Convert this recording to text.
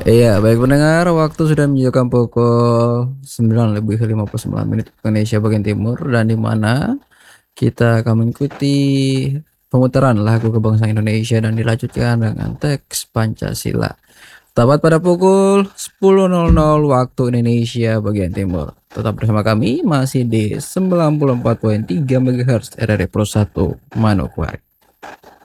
Iya, baik pendengar, waktu sudah menunjukkan pukul 9:59 Indonesia bagian timur dan di mana kita akan mengikuti pemutaran lagu kebangsaan Indonesia dan dilanjutkan dengan teks Pancasila. Tepat pada pukul 10.00 waktu Indonesia bagian timur. Tetap bersama kami masih di 94.3 MHz RRI Pro 1 Manokwari.